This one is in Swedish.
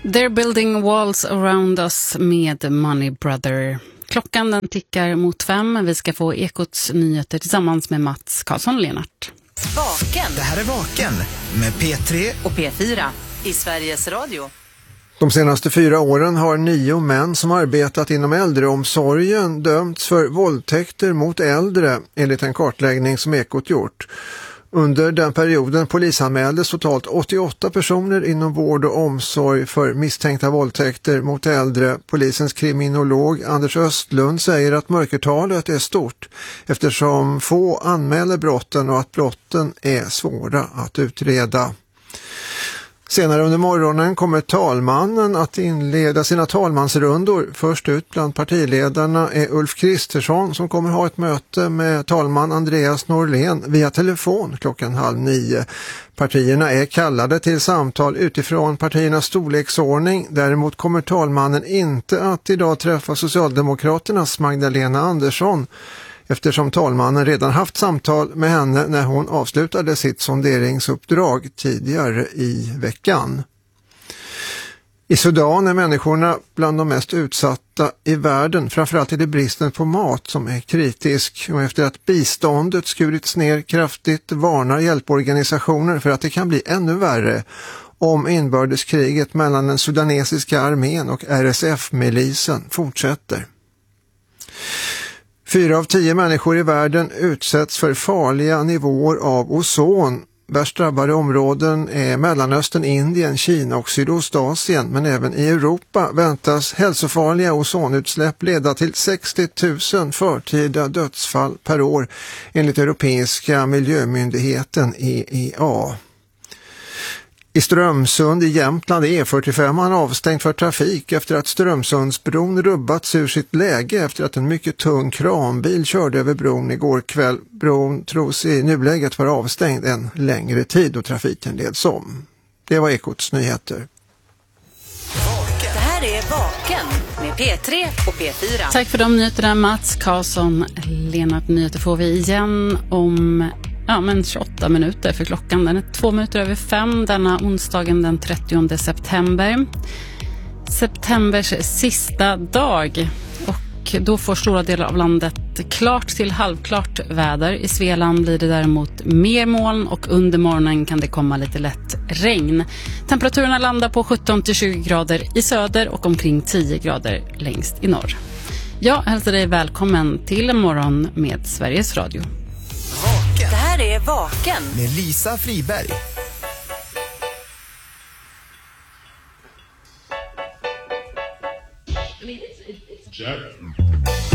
They're building walls around us med Money Brother. Klockan den tickar mot 5. Vi ska få Ekots nyheter tillsammans med Mats Karlsson-Lenart. Vaken. Det här är Vaken med P3 och P4 i Sveriges Radio. De senaste 4 åren har 9 män som arbetat inom äldreomsorgen dömts för våldtäkter mot äldre enligt en kartläggning som Ekot gjort. Under den perioden polisanmäldes totalt 88 personer inom vård och omsorg för misstänkta våldtäkter mot äldre. Polisens kriminolog Anders Östlund säger att mörkertalet är stort eftersom få anmäler brotten och att brotten är svåra att utreda. Senare under morgonen kommer talmannen att inleda sina talmansrundor. Först ut bland partiledarna är Ulf Kristersson som kommer ha ett möte med talman Andreas Norlén via telefon klockan 8:30. Partierna är kallade till samtal utifrån partiernas storleksordning. Däremot kommer talmannen inte att idag träffa Socialdemokraternas Magdalena Andersson eftersom talmannen redan haft samtal med henne när hon avslutade sitt sonderingsuppdrag tidigare i veckan. I Sudan är människorna bland de mest utsatta i världen. Framförallt är det bristen på mat som är kritisk. Och efter att biståndet skurits ner kraftigt varnar hjälporganisationer för att det kan bli ännu värre om inbördeskriget mellan den sudanesiska armén och RSF-milisen fortsätter. 4 av 10 människor i världen utsätts för farliga nivåer av ozon. Värst drabbade områden är Mellanöstern, Indien, Kina och Sydostasien. Men även i Europa väntas hälsofarliga ozonutsläpp leda till 60 000 förtida dödsfall per år enligt Europeiska miljömyndigheten EEA. I Strömsund i Jämtland är E45 avstängt för trafik efter att Strömsundsbron rubbats ur sitt läge efter att en mycket tung kranbil körde över bron igår kväll. Bron tros i nuläget vara avstängd en längre tid och trafiken leds om. Det var Ekots nyheter. Det här är Vaken med P3 och P4. Tack för de nyheterna, Mats Karlsson-Lenart. Nyheter får vi igen om 28 minuter, för klockan den är 2 minuter över 5 denna onsdagen den 30 september. Septembers sista dag, och då får stora delar av landet klart till halvklart väder. I Svealand blir det däremot mer moln och under morgonen kan det komma lite lätt regn. Temperaturerna landar på 17-20 grader i söder och omkring 10 grader längst i norr. Jag hälsar dig välkommen till en morgon med Sveriges Radio. Det här är Vaken med Lisa Friberg.